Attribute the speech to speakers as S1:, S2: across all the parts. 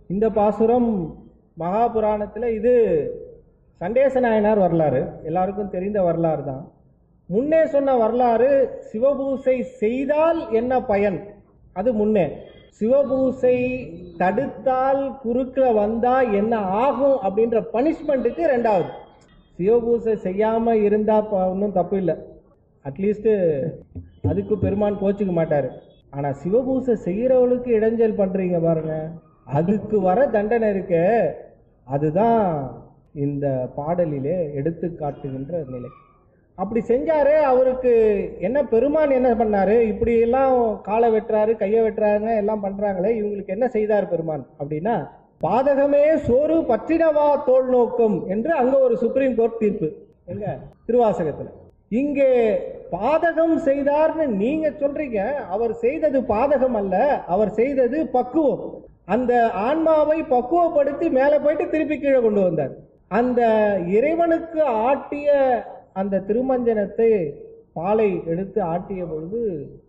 S1: இந்த பாசுரம் மகாபுராணத்தில் இது சண்டேச நாயனார் வரலாறு, எல்லாருக்கும் தெரிந்த வரலாறு தான். முன்னே சொன்ன வரலாறு சிவபூசை செய்தால் என்ன பயன், அது முன்னே. சிவபூசை தடுத்தால் குறுக்க வந்தா என்ன ஆகும் அப்படின்ற பனிஷ்மெண்ட்டுக்கு ரெண்டாவது. சிவபூசை செய்யாம இருந்தா ஒன்றும் தப்பு இல்லை, அட்லீஸ்ட் அதுக்கு பெருமான் கோச்சுக்க மாட்டாரு. ஆனா சிவபூசை செய்யறவளுக்கு இடைஞ்சல் பண்றீங்க பாருங்க, அதுக்கு வர தண்டனை இருக்கு. அதுதான் இந்த பாடலிலே எடுத்து காட்டுகின்ற நிலை. அப்படி செஞ்சாரு, அவருக்கு என்ன பெருமான் என்ன பண்ணாரு, இப்படி எல்லாம் காலை வெட்டுறாரு, கையை வெட்டுறாங்க, எல்லாம் பண்றாங்களே, இவங்களுக்கு என்ன செய்தார் பெருமான் அப்படின்னா, பாதகமே சோறு பற்றினவா தோல் நோக்கம் என்று அங்க ஒரு சுப்ரீம் கோர்ட் தீர்ப்பு எங்க திருவாசகத்துல. இங்கே பாதகம் செய்தார்னு நீங்க சொல்றீங்க, அவர் செய்தது பாதகம் அல்ல, அவர் செய்தது பக்குவம். அந்த ஆன்மாவை பக்குவப்படுத்தி மேல போயிட்டு திருப்பி கீழே கொண்டு வந்தார். அந்த இறைவனுக்கு ஆட்டிய அந்த திருமஞ்சனத்தை பாலை எடுத்து ஆட்டிய பொழுது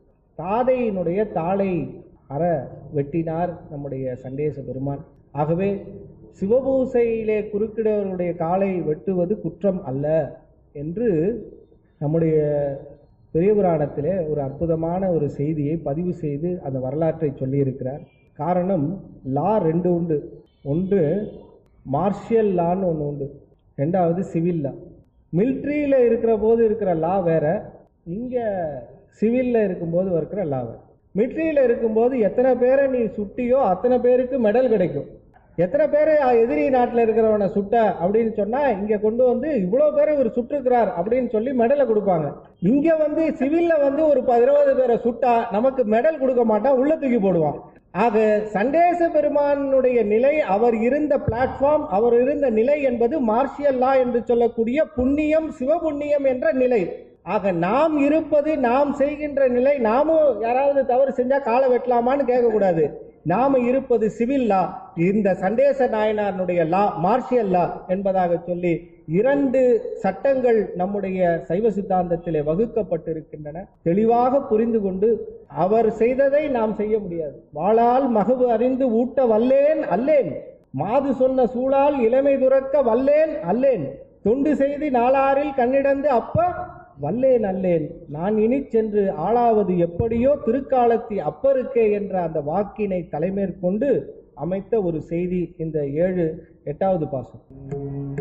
S1: தாதையினுடைய தாளை அற வெட்டினார் நம்முடைய சண்டேச பெருமான். ஆகவே சிவபூசையிலே குறுக்கிடவருடைய காலை வெட்டுவது குற்றம் அல்ல என்று நம்முடைய பெரிய புராணத்திலே ஒரு அற்புதமான ஒரு செய்தியை பதிவு செய்து அந்த வரலாற்றை சொல்லியிருக்கிறார். காரணம், லா ரெண்டு உண்டு. ஒன்று மார்ஷியல் லான்னு ஒன்று உண்டு, ரெண்டாவது சிவில் லா. மிலிட்ரியில் இருக்கிற போது இருக்கிற லா வேற, இங்கே சிவிலில் இருக்கும்போது இருக்கிற லா வேற. மிலிட்ரியில் இருக்கும்போது எத்தனை பேரை நீ சுட்டியோ அத்தனை பேருக்கு மெடல் கிடைக்கும். எத்தனை பேர் எதிரி நாட்டில் இருக்கிறவனை சுட்ட அப்படின்னு சொன்னா இங்க கொண்டு வந்து இவ்வளோ பேரை இவர் சுட்டுக்கிறார் அப்படின்னு சொல்லி மெடலை கொடுப்பாங்க. இங்க வந்து சிவில்ல வந்து ஒரு 20 பேரை சுட்டா நமக்கு மெடல் கொடுக்க மாட்டான், உள்ள தூக்கி போடுவான். ஆக சண்டேச பெருமானுடைய நிலை, அவர் இருந்த பிளாட்ஃபார்ம், அவர் இருந்த நிலை என்பது மார்ஷியல் லா என்று சொல்லக்கூடிய புண்ணியம், சிவபுண்ணியம் என்ற நிலை. ஆக நாம் இருப்பது, நாம் செய்கின்ற நிலை. நாமும் யாராவது தவறு செஞ்சா காலை வெட்டலாமான்னு கேட்கக்கூடாது. நாம இருப்பது சிவில் லா, இந்த சண்டேச நாயனாருடைய லா மார்ஷியல் லா என்பதாக சொல்லி 2 சட்டங்கள் நம்முடைய சைவ சித்தாந்தத்திலே வகுக்கப்பட்டிருக்கின்றன. தெளிவாக புரிந்து கொண்டு அவர் செய்ததை நாம் செய்ய முடியாது. வாளால் மகவு அறிந்து ஊட்ட வல்லேன் அல்லேன், மாது சொன்ன சூழால் இளமை துறக்க வல்லேன் அல்லேன், தொண்டு செய்து நாளாரில் கண்ணிடந்து அப்ப வல்லேன் அல்லேன், நான் இனி சென்று ஆளாவது எப்படியோ திருக்காலத்தி அப்பருக்கே என்ற அந்த வாக்கினை தலைமேற்கொண்டு அமைத்த ஒரு செய்தி இந்த 7-8வது பாசம்.